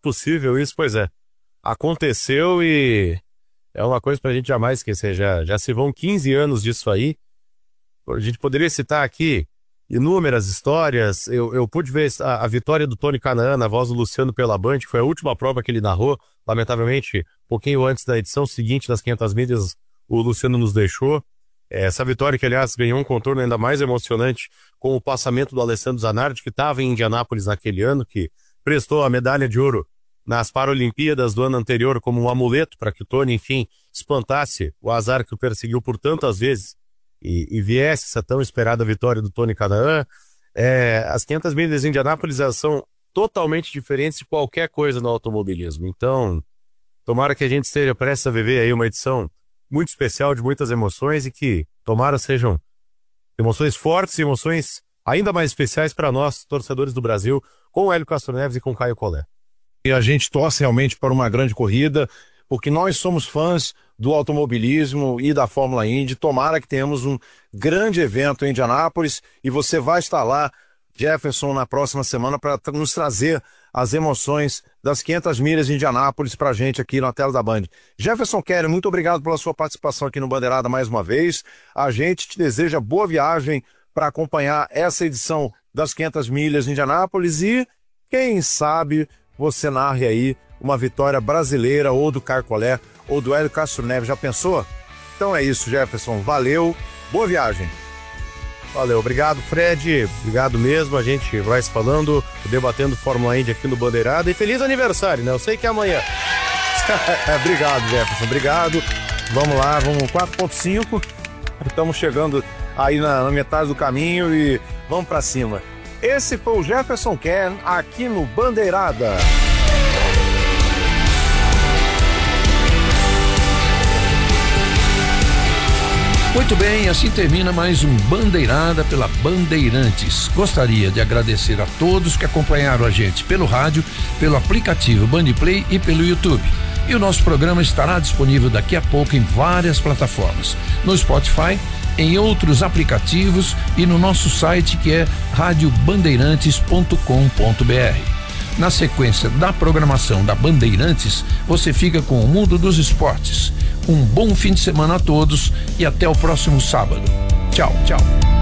possível isso? Pois é. Aconteceu e é uma coisa pra gente jamais esquecer. Já se vão 15 anos disso aí. A gente poderia citar aqui inúmeras histórias. Eu pude ver a vitória do Tony Canaan na voz do Luciano pela Band, que foi a última prova que ele narrou. Lamentavelmente, um pouquinho antes da edição seguinte das 500 milhas, o Luciano nos deixou. Essa vitória que, aliás, ganhou um contorno ainda mais emocionante com o passamento do Alessandro Zanardi, que estava em Indianápolis naquele ano, que prestou a medalha de ouro nas Paralimpíadas do ano anterior como um amuleto para que o Tony, enfim, espantasse o azar que o perseguiu por tantas vezes e viesse essa tão esperada vitória do Tony Canaan. As 500 milhas de Indianápolis são totalmente diferentes de qualquer coisa no automobilismo. Então, tomara que a gente esteja prestes a viver aí uma edição muito especial, de muitas emoções, e que, tomara, sejam emoções fortes e emoções ainda mais especiais para nós, torcedores do Brasil, com o Hélio Castro Neves e com o Caio Collet. E a gente torce realmente para uma grande corrida, porque nós somos fãs do automobilismo e da Fórmula Indy. Tomara que tenhamos um grande evento em Indianápolis e você vai estar lá, Jefferson, na próxima semana para nos trazer as emoções das 500 milhas de Indianápolis pra gente aqui na tela da Band. Jefferson Keller, muito obrigado pela sua participação aqui no Bandeirada mais uma vez. A gente te deseja boa viagem para acompanhar essa edição das 500 milhas de Indianápolis e, quem sabe, você narre aí uma vitória brasileira ou do Caio Collet ou do Hélio Castro Neves. Já pensou? Então é isso, Jefferson. Valeu. Boa viagem. Valeu, obrigado, Fred, obrigado mesmo, a gente vai se falando, debatendo Fórmula Indy aqui no Bandeirada, e feliz aniversário, né? Eu sei que é amanhã. Obrigado, Jefferson, obrigado. Vamos lá, vamos 4.5, estamos chegando aí na metade do caminho e vamos pra cima. Esse foi o Jefferson Keller aqui no Bandeirada. Muito bem, assim termina mais um Bandeirada pela Bandeirantes. Gostaria de agradecer a todos que acompanharam a gente pelo rádio, pelo aplicativo Bandplay e pelo YouTube. E o nosso programa estará disponível daqui a pouco em várias plataformas, no Spotify, em outros aplicativos e no nosso site, que é radiobandeirantes.com.br. Na sequência da programação da Bandeirantes, você fica com o Mundo dos Esportes. Um bom fim de semana a todos e até o próximo sábado. Tchau, tchau.